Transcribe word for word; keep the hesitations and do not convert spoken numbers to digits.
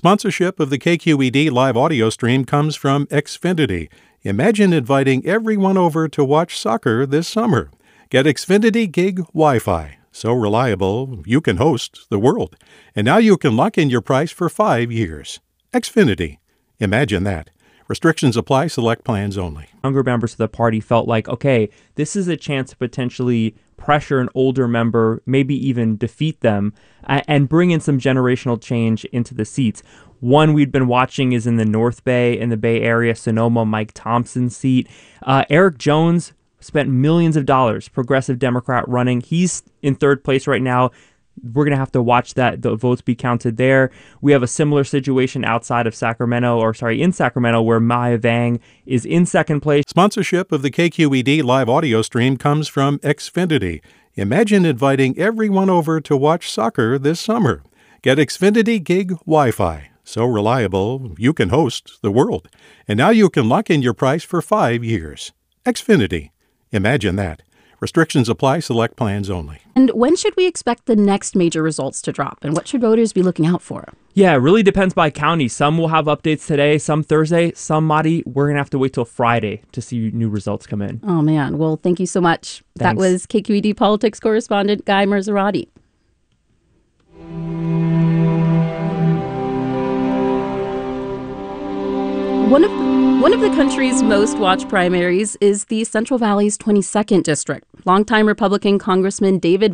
Sponsorship of the K Q E D live audio stream comes from Xfinity. Imagine inviting everyone over to watch soccer this summer. Get Xfinity Gig Wi-Fi. So reliable, you can host the world. And now you can lock in your price for five years. Xfinity. Imagine that. Restrictions apply. Select plans only. Younger members of the party felt like, okay, this is a chance to potentially pressure an older member, maybe even defeat them, and bring in some generational change into the seats. One we'd been watching is in the North Bay, in the Bay Area, Sonoma, Mike Thompson's seat. Uh, Eric Jones spent millions of dollars, progressive Democrat running. He's in third place right now. We're going to have to watch that the votes be counted there. We have a similar situation outside of Sacramento, or sorry, in Sacramento, where Maya Vang is in second place. Sponsorship of the K Q E D live audio stream comes from Xfinity. Imagine inviting everyone over to watch soccer this summer. Get Xfinity Gig Wi-Fi. So reliable, you can host the world. And now you can lock in your price for five years. Xfinity. Imagine that. Restrictions apply. Select plans only. And when should we expect the next major results to drop? And what should voters be looking out for? Yeah, it really depends by county. Some will have updates today, some Thursday, some Madi. We're going to have to wait till Friday to see new results come in. Oh, man. Well, thank you so much. Thanks. That was K Q E D politics correspondent Guy Marzorati. One of the, one of the country's most watched primaries is the Central Valley's twenty-second district. Longtime Republican Congressman David